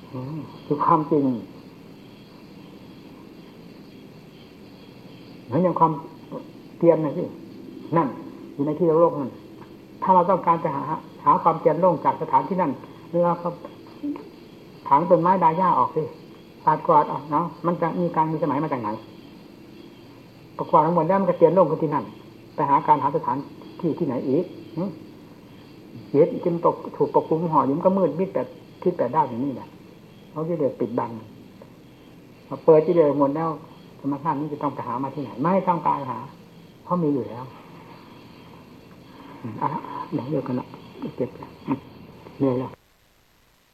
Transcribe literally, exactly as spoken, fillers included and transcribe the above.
คือความจริงเหมือนอย่างความเพียรนะสินั่นอยู่ในที่โลกนั่นถ้าเราต้องการจะหาหาความเพียรลงจากสถานที่นั่นเราก็ถางต้นไม้ดาหญ้าออกสิปาดกวาดออกเนาะมันจะมีการมีสมัยมาจากไหนประกอบทั้งหมดแล้วมันก็เพียรลงกันที่นั่นไปหาการหาสถานที่ที่ไหนอีกเหตุจึงตกถูกปกคลุมห่อยิ้มก็มืดมิดแต่คิดแต่ด้านอย่างนี้แหละเขาจะเดือดปิดบังมาเปิดที่เดือดหมดแล้วธรรมชาตินี้จะต้องไปหามาที่ไหนไม่ต้องการหาเพราะมีอยู่แล้วอ่ะเดี๋ยวเลิกกันละเก็บเหนื่อยแล้ว